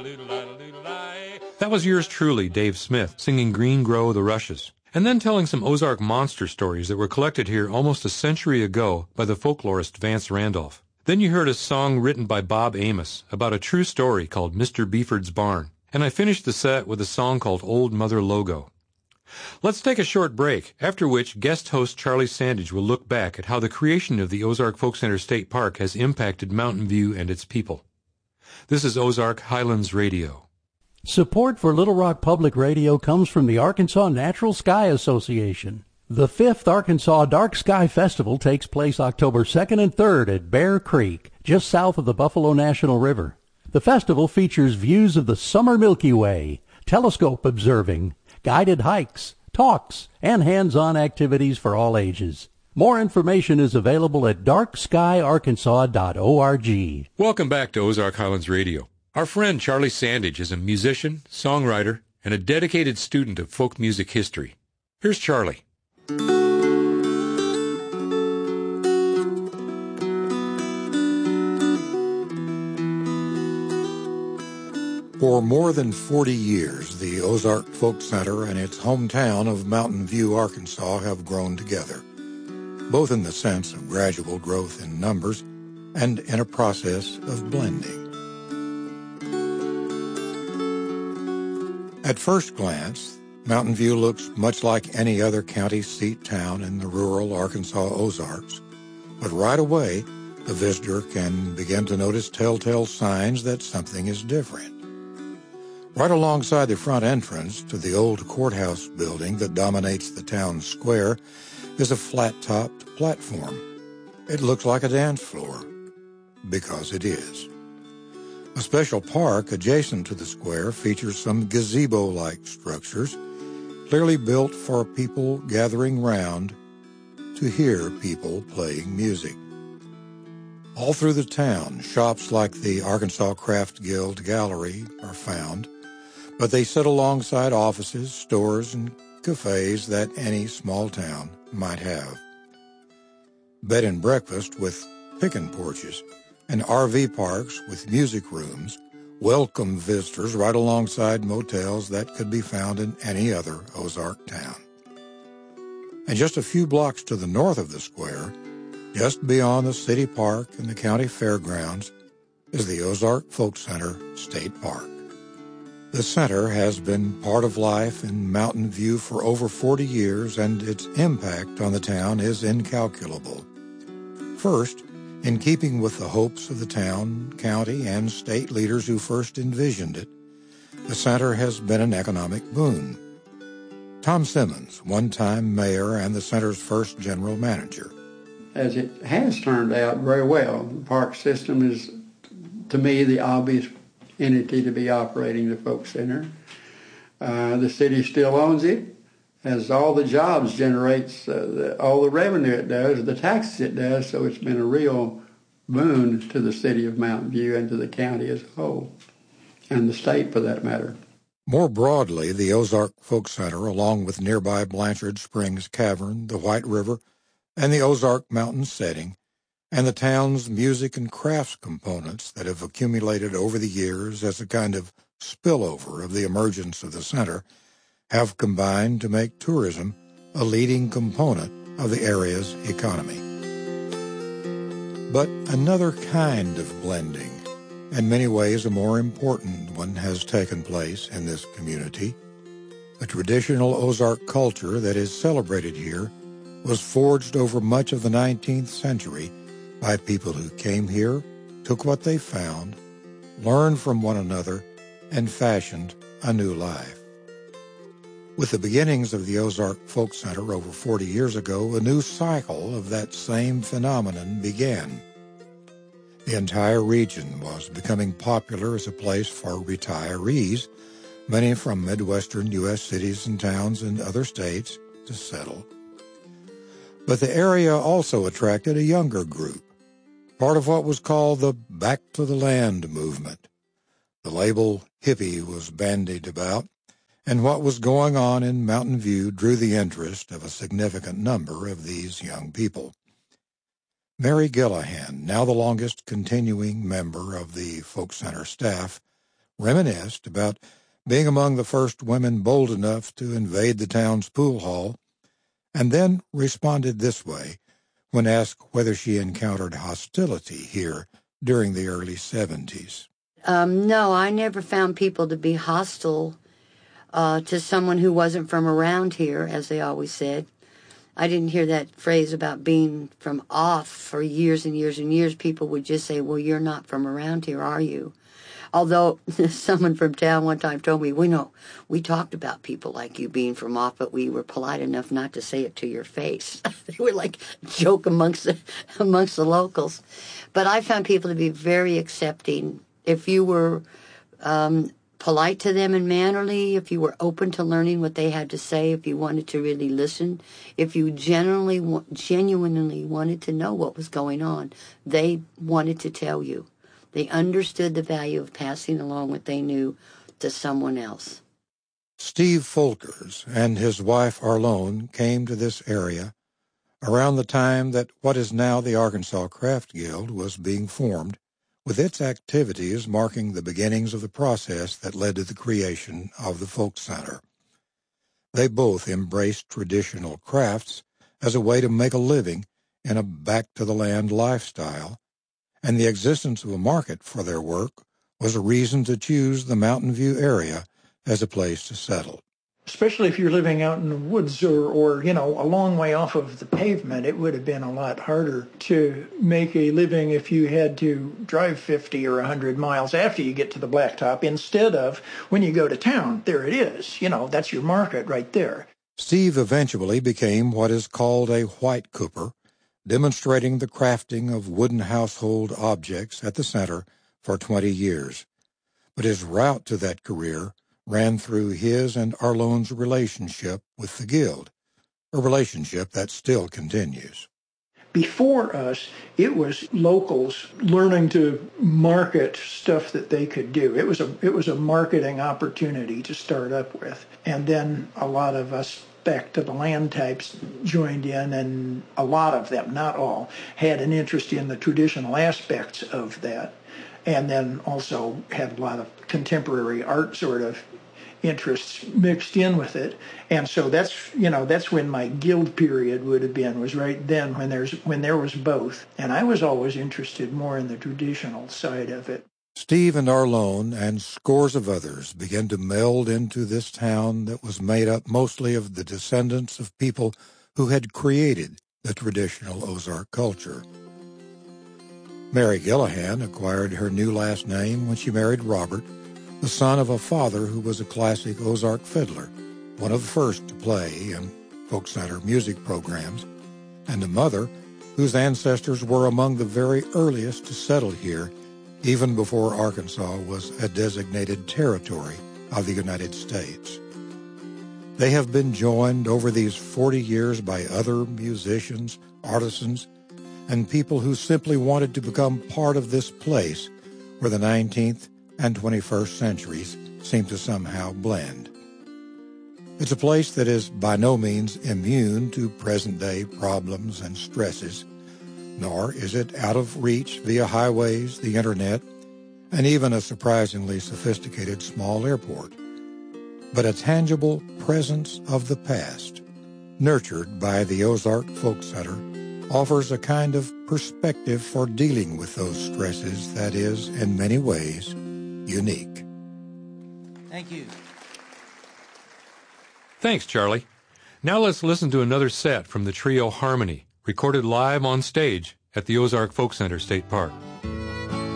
That was yours truly, Dave Smith, singing Green Grow the Rushes, and then telling some Ozark monster stories that were collected here almost a century ago by the folklorist Vance Randolph. Then you heard a song written by Bob Amos about a true story called Mr. Beeford's Barn, and I finished the set with a song called Old Mother Logo. Let's take a short break, after which guest host Charlie Sandage will look back at how the creation of the Ozark Folk Center State Park has impacted Mountain View and its people. This is Ozark Highlands Radio. Support for Little Rock Public Radio comes from the Arkansas Natural Sky Association. The 5th Arkansas Dark Sky Festival takes place October 2nd and 3rd at Bear Creek, just south of the Buffalo National River. The festival features views of the summer Milky Way, telescope observing, guided hikes, talks, and hands-on activities for all ages. More information is available at darkskyarkansas.org. Welcome back to Ozark Highlands Radio. Our friend Charlie Sandage is a musician, songwriter, and a dedicated student of folk music history. Here's Charlie. For more than 40 years, the Ozark Folk Center and its hometown of Mountain View, Arkansas, have grown together, both in the sense of gradual growth in numbers and in a process of blending. At first glance, Mountain View looks much like any other county seat town in the rural Arkansas Ozarks, but right away, the visitor can begin to notice telltale signs that something is different. Right alongside the front entrance to the old courthouse building that dominates the town square is a flat-topped platform. It looks like a dance floor, because it is. A special park adjacent to the square features some gazebo-like structures, clearly built for people gathering round to hear people playing music. All through the town, shops like the Arkansas Craft Guild Gallery are found, but they sit alongside offices, stores, and cafes that any small town might have. Bed and breakfast with pickin' porches and RV parks with music rooms welcome visitors right alongside motels that could be found in any other Ozark town. And just a few blocks to the north of the square, just beyond the city park and the county fairgrounds, is the Ozark Folk Center State Park. The center has been part of life in Mountain View for over 40 years, and its impact on the town is incalculable. First, in keeping with the hopes of the town, county, and state leaders who first envisioned it, the center has been an economic boon. Tom Simmons, one-time mayor and the center's first general manager. As it has turned out very well, the park system is, to me, the obvious entity to be operating the Folk Center. The city still owns it, has all the jobs, generates all the revenue it does, the taxes it does, so it's been a real boon to the city of Mountain View and to the county as a whole, and the state for that matter. More broadly, the Ozark Folk Center, along with nearby Blanchard Springs Cavern, the White River, and the Ozark Mountain setting, and the town's music and crafts components that have accumulated over the years as a kind of spillover of the emergence of the center, have combined to make tourism a leading component of the area's economy. But another kind of blending, in many ways a more important one, has taken place in this community. The traditional Ozark culture that is celebrated here was forged over much of the 19th century by people who came here, took what they found, learned from one another, and fashioned a new life. With the beginnings of the Ozark Folk Center over 40 years ago, a new cycle of that same phenomenon began. The entire region was becoming popular as a place for retirees, many from Midwestern U.S. cities and towns and other states, to settle. But the area also attracted a younger group, part of what was called the Back to the Land movement. The label hippie was bandied about, and what was going on in Mountain View drew the interest of a significant number of these young people. Mary Gillahan, now the longest continuing member of the Folk Center staff, reminisced about being among the first women bold enough to invade the town's pool hall, and then responded this way when asked whether she encountered hostility here during the early 70s. No, I never found people to be hostile to someone who wasn't from around here, as they always said. I didn't hear that phrase about being from off for years and years and years. People would just say, well, you're not from around here, are you? Although someone from town one time told me, we talked about people like you being from off, but we were polite enough not to say it to your face. They were like joke amongst the locals. But I found people to be very accepting. If you were polite to them and mannerly, if you were open to learning what they had to say, if you wanted to really listen, if you genuinely wanted to know what was going on, they wanted to tell you. They understood the value of passing along what they knew to someone else. Steve Folkers and his wife Arlone came to this area around the time that what is now the Arkansas Craft Guild was being formed, with its activities marking the beginnings of the process that led to the creation of the Folk Center. They both embraced traditional crafts as a way to make a living in a back-to-the-land lifestyle, and the existence of a market for their work was a reason to choose the Mountain View area as a place to settle. Especially if you're living out in the woods or a long way off of the pavement, it would have been a lot harder to make a living if you had to drive 50 or 100 miles after you get to the blacktop instead of when you go to town. There it is. That's your market right there. Steve eventually became what is called a white cooper, demonstrating the crafting of wooden household objects at the center for 20 years. But his route to that career ran through his and Arlone's relationship with the Guild, a relationship that still continues. Before us, it was locals learning to market stuff that they could do. It was a marketing opportunity to start up with. And then a lot of us back to the land types joined in, and a lot of them, not all, had an interest in the traditional aspects of that, and then also had a lot of contemporary art sort of interests mixed in with it. And so that's when my guild period would have been, was right then when there was both. And I was always interested more in the traditional side of it. Steve and Arlone and scores of others began to meld into this town that was made up mostly of the descendants of people who had created the traditional Ozark culture. Mary Gillihan acquired her new last name when she married Robert, the son of a father who was a classic Ozark fiddler, one of the first to play in folk center music programs, and a mother whose ancestors were among the very earliest to settle here, even before Arkansas was a designated territory of the United States. They have been joined over these 40 years by other musicians, artisans, and people who simply wanted to become part of this place where the 19th and 21st centuries seem to somehow blend. It's a place that is by no means immune to present-day problems and stresses, nor is it out of reach via highways, the internet, and even a surprisingly sophisticated small airport, but a tangible presence of the past, nurtured by the Ozark Folk Center, offers a kind of perspective for dealing with those stresses that is, in many ways, unique. Thank you. Thanks, Charlie. Now let's listen to another set from the trio Harmony, recorded live on stage at the Ozark Folk Center State Park.